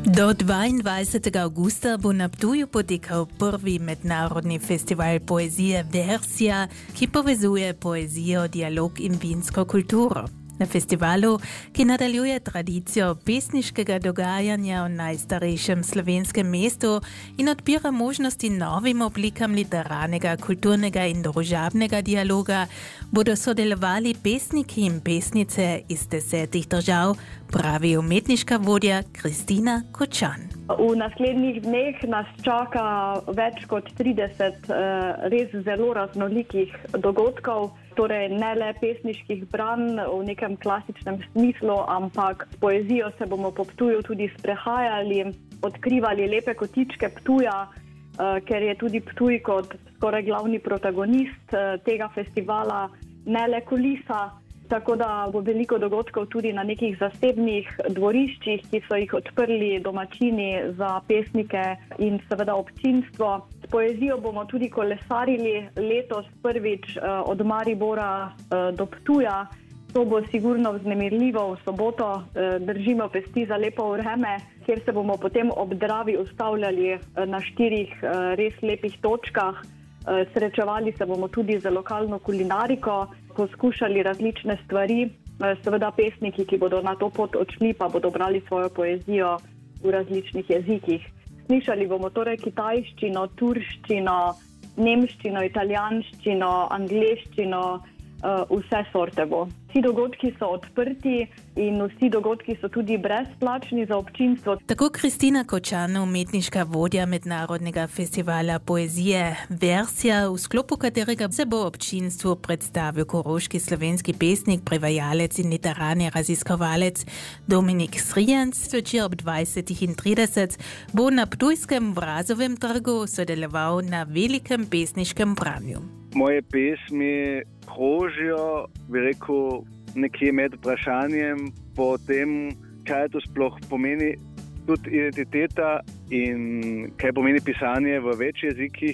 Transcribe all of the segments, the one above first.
Do 22. augusta bo na Ptuju potekal prvi mednarodni festival poezije Verzija, ki povezuje poezijo, dialog in vinsko kulturo. Na festivalu, ki nadaljuje tradicijo pesniškega dogajanja v najstarejšem slovenskem mestu in odpira možnosti novim oblikam literarnega, kulturnega in družabnega dialoga, bodo sodelovali pesniki in pesnice iz 10 držav, pravi umetniška vodja Kristina Kočan. V naslednjih dneh nas čaka več kot 30 res zelo raznolikih dogodkov, torej ne le pesniških branj v nekem klasičnem smislu, ampak s poezijo se bomo po Ptuju tudi sprehajali, odkrivali lepe kotičke Ptuja, ker je tudi Ptuj kot skoraj glavni protagonist tega festivala, ne le kulisa. Tako da bo veliko dogodkov tudi na nekih zasebnih dvoriščih, ki so jih odprli domačini za pesnike in seveda občinstvo. S poezijo bomo tudi kolesarili letos prvič od Maribora do Ptuja. To bo sigurno vznemirljivo v soboto, držimo pesti za lepo vreme, kjer se bomo potem ob Dravi ustavljali na 4 res lepih točkah. Srečevali se bomo tudi z lokalno kulinariko, poskušali različne stvari. Seveda pesniki, ki bodo na to pot odšli, pa bodo brali svojo poezijo v različnih jezikih. Slišali bomo torej kitajščino, turščino, nemščino, italijanščino, angleščino, vse sorte bo. Vsi dogodki so odprti in vsi dogodki so tudi brezplačni za občinstvo. Tako Kristina Kočan, umetniška vodja mednarodnega festivala poezije Verzija, v sklopu katerega se bo občinstvu predstavil koroški slovenski pesnik, prevajalec in literarni raziskovalec Dominik Srijanc. Zvečer ob 20:30 bo na ptujskem Vrazovem trgu sodeloval na velikem pesniškem branju. Moje pesmi krožijo, bi rekel, nekje med vprašanjem po tem, kaj to sploh pomeni tudi identiteta in kaj pomeni pisanje v več jezikih.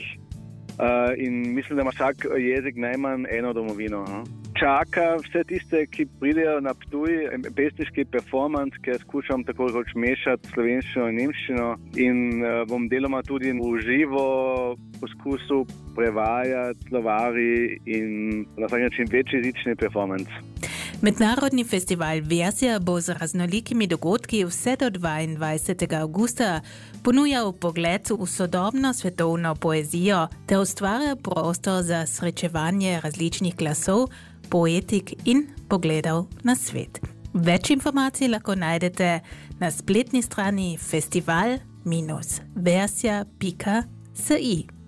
In mislim, da ima vsak jezik najmanj eno domovino. Čaka vse tiste, ki pridejo na Ptuj, pesniški performance, ker skušam tako rekoč mešati slovenščino in nemščino in bom deloma tudi v živo poskusil prevajati slovari in na vsak način večjezični performance. Mednarodni festival Verzija bo z raznolikimi dogodki vse do 22. augusta ponujal pogled v sodobno svetovno poezijo ter ustvarja prostor za srečevanje različnih glasov, poetik in pogledov na svet. Več informacij lahko najdete na spletni strani festival-verzija.si.